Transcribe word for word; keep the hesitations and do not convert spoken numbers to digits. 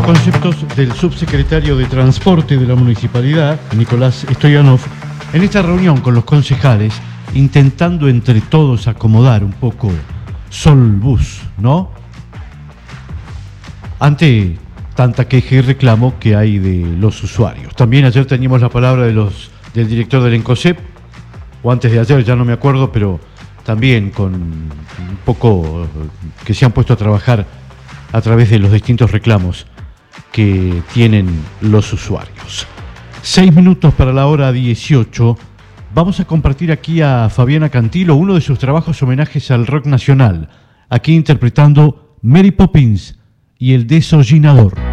conceptos del subsecretario de Transporte de la Municipalidad, Nicolás Stoyanov, en esta reunión con los concejales, intentando entre todos acomodar un poco Solbus, ¿no? Ante tanta queja y reclamo que hay de los usuarios. También ayer teníamos la palabra de los, del director del ENCOSEP, o antes de ayer, ya no me acuerdo, pero también con un poco que se han puesto a trabajar a través de los distintos reclamos que tienen los usuarios. Seis minutos para la hora dieciocho. Vamos a compartir aquí a Fabiana Cantilo, uno de sus trabajos homenajes al rock nacional, aquí interpretando Mary Poppins y el desollinador.